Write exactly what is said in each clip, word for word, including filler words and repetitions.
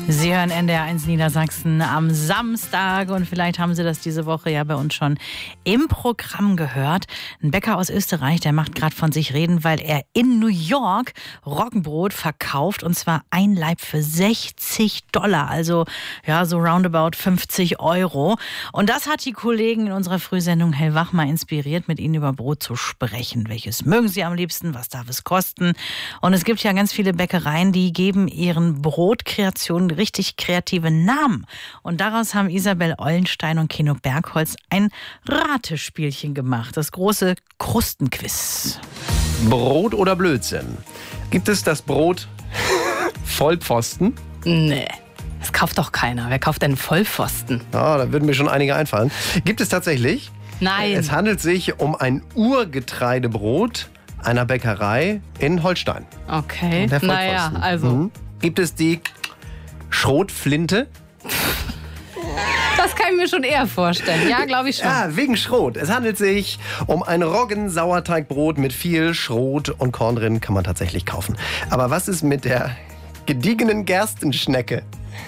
Sie hören N D R eins Niedersachsen am Samstag und vielleicht haben Sie das diese Woche ja bei uns schon im Programm gehört. Ein Bäcker aus Österreich, der macht gerade von sich reden, weil er in New York Roggenbrot verkauft und zwar ein Laib für sechzig Dollar, also ja so roundabout fünfzig Euro. Und das hat die Kollegen in unserer Frühsendung Hellwach mal inspiriert, mit Ihnen über Brot zu sprechen. Welches mögen Sie am liebsten? Was darf es kosten? Und es gibt ja ganz viele Bäckereien, die geben ihren Brotkreationen richtig kreative Namen. Und daraus haben Isabel Eulenstein und Keno Bergholz ein Ratespielchen gemacht. Das große Krustenquiz. Brot oder Blödsinn? Gibt es das Brot Vollpfosten? Nee, das kauft doch keiner. Wer kauft denn Vollpfosten? Ja, da würden mir schon einige einfallen. Gibt es tatsächlich? Nein. Es handelt sich um ein Urgetreidebrot einer Bäckerei in Holstein. Okay, Der naja, Vollpfosten. also... Mhm. Gibt es die Schrotflinte? Das kann ich mir schon eher vorstellen. Ja, glaube ich schon. Ja, wegen Schrot. Es handelt sich um ein Roggen-Sauerteigbrot mit viel Schrot und Korn drin, kann man tatsächlich kaufen. Aber was ist mit der gediegenen Gerstenschnecke?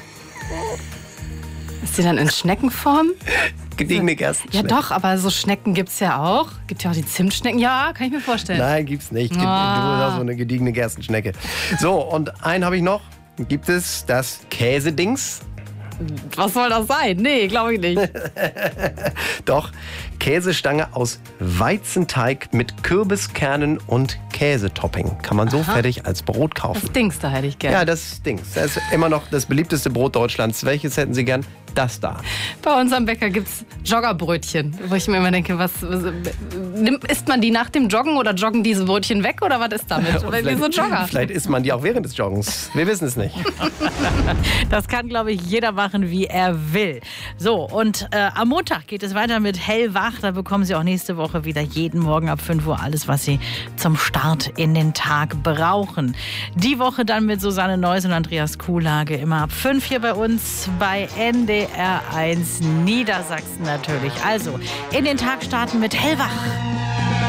Ist die dann in Schneckenform? Gediegene Ja Gerstenschnecke. doch, aber so Schnecken gibt es ja auch. Gibt ja auch die Zimtschnecken. Ja, kann ich mir vorstellen. Nein, gibt's nicht. Gibt Ah. nur so eine gediegene Gerstenschnecke. So, und einen habe ich noch. Gibt es das Käsedings? Was soll das sein? Nee, glaube ich nicht. Doch, Käsestange aus Weizenteig mit Kürbiskernen und Käsetopping. Kann man so Aha. fertig als Brot kaufen. Das Dings da hätte ich gerne. Ja, das Ding. Das ist immer noch das beliebteste Brot Deutschlands. Welches hätten Sie gern? Das da. Bei uns am Bäcker gibt es Joggerbrötchen, wo ich mir immer denke, was, was nimmt, isst man die nach dem Joggen oder joggen diese Brötchen weg oder was ist damit? Weil wir so Jogger. Vielleicht isst man die auch während des Joggens. Wir wissen es nicht. Das kann, glaube ich, jeder machen, wie er will. So, und äh, am Montag geht es weiter mit Hellwach. Da bekommen Sie auch nächste Woche wieder jeden Morgen ab fünf Uhr alles, was Sie zum Start in den Tag brauchen. Die Woche dann mit Susanne Neuss und Andreas Kuhlage immer ab fünf hier bei uns bei N D R eins Niedersachsen natürlich. Also, in den Tag starten mit Hellwach.